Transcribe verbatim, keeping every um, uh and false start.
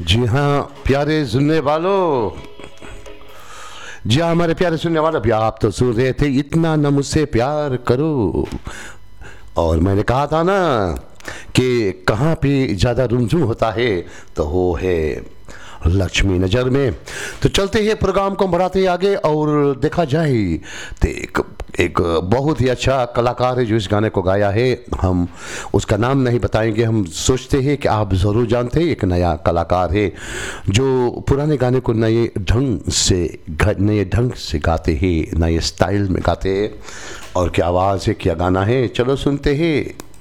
जी हाँ प्यारे सुनने वालों, जी हाँ हमारे प्यारे सुनने वालों, भी आप तो सुन रहे थे इतना न मुझसे प्यार करो। और मैंने कहा था ना कि कहाँ पे ज़्यादा रुझान होता है तो वो है लक्ष्मी नज़र में। तो चलते हैं प्रोग्राम को बढ़ाते हैं आगे, और देखा जाए तो एक, एक बहुत ही अच्छा कलाकार है जो इस गाने को गाया है। हम उसका नाम नहीं बताएंगे, हम सोचते हैं कि आप ज़रूर जानते हैं। एक नया कलाकार है जो पुराने गाने को नए ढंग से नए ढंग से गाते हैं, नए स्टाइल में गाते हैं। और क्या आवाज़ है, क्या गाना है, चलो सुनते हैं।